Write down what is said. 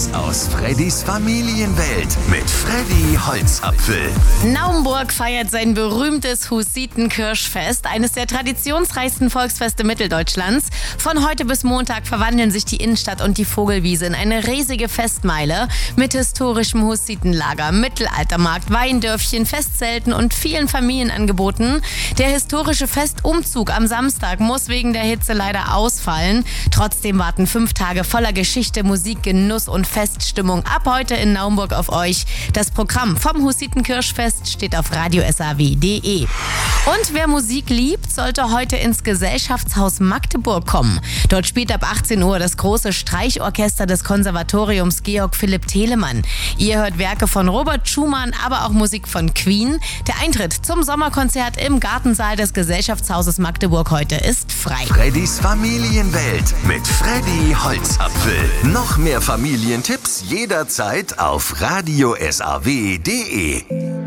Tipps aus Freddys Familienwelt mit Freddy Holzapfel. Naumburg feiert sein berühmtes Hussitenkirschfest, eines der traditionsreichsten Volksfeste Mitteldeutschlands. Von heute bis Montag verwandeln sich die Innenstadt und die Vogelwiese in eine riesige Festmeile mit historischem Hussitenlager, Mittelaltermarkt, Weindörfchen, Festzelten und vielen Familienangeboten. Der historische Festumzug am Samstag muss wegen der Hitze leider ausfallen. Trotzdem warten 5 Tage voller Geschichte, Musik, Genuss und Feststimmung ab heute in Naumburg auf euch. Das Programm vom Hussitenkirschfest steht auf radiosaw.de. Und wer Musik liebt, sollte heute ins Gesellschaftshaus Magdeburg kommen. Dort spielt ab 18 Uhr das große Streichorchester des Konservatoriums Georg Philipp Telemann. Ihr hört Werke von Robert Schumann, aber auch Musik von Queen. Der Eintritt zum Sommerkonzert im Gartensaal des Gesellschaftshauses Magdeburg heute ist frei. Freddys Familienwelt mit Freddy Holzapfel. Noch mehr Familientipps jederzeit auf radiosaw.de.